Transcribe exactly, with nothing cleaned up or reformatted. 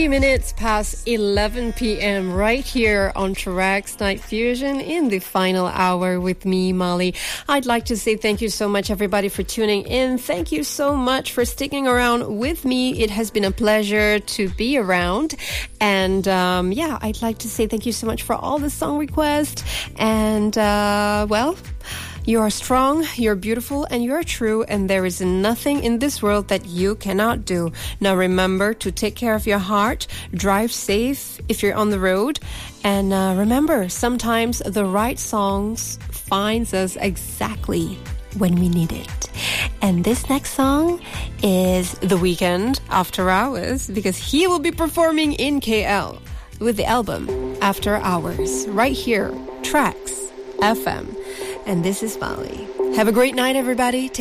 Minutes past eleven p.m. right here on Tracks Night Fusion in the final hour with me, Molly. I'd like to say thank you so much, everybody, for tuning in. Thank you so much for sticking around with me. It has been a pleasure to be around. And um, yeah, I'd like to say thank you so much for all the song requests. And uh, well... You are strong, you're beautiful, and you're true, and there is nothing in this world that you cannot do. Now remember to take care of your heart, drive safe if you're on the road, and uh, remember, sometimes the right songs finds us exactly when we need it. And this next song is The Weeknd, After Hours, because he will be performing in K L with the album After Hours, right here, Tracks F M. And this is Molly. Have a great night, everybody. Take